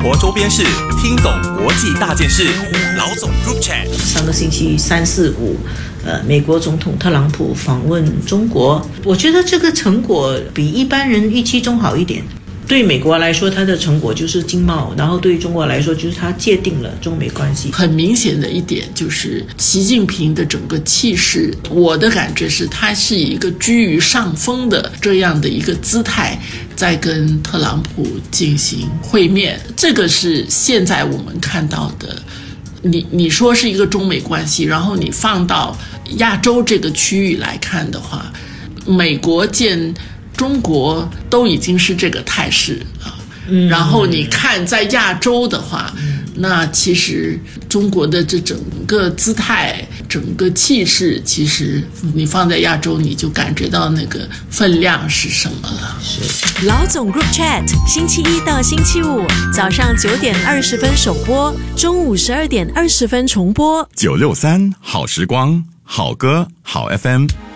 活周边事，听懂国际大件事。老总 Group Chat。 上个星期3、4、5，美国总统特朗普访问中国，我觉得这个成果比一般人预期中好一点。对美国来说，它的成果就是经贸，然后对于中国来说，就是它界定了中美关系。 很明显的一点就是习近平的整个气势，我的感觉是他是以一个居于上风的这样的一个姿态在跟特朗普进行会面，这个是现在我们看到的。你说是一个中美关系，然后你放到亚洲这个区域来看的话，美国见中国都已经是这个态势啊。然后你看在亚洲的话，那其实中国的这整个姿态、整个气势，其实你放在亚洲，你就感觉到那个分量是什么了。 是老总 Group Chat， 星期一到星期五早上9点20分首播，中午12点20分重播。 963好时光，好歌好 FM。